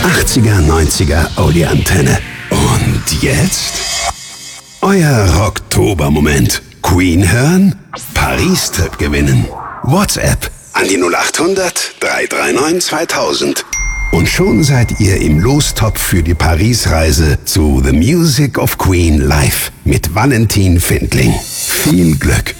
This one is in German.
80er, 90er Audi-Antenne. Und jetzt? Euer Rocktober-Moment. Queen hören? Paris-Trip gewinnen. WhatsApp an die 0800 339 2000. Und schon seid ihr im Lostopf für die Paris-Reise zu The Music of Queen live mit Valentin Findling. Viel Glück!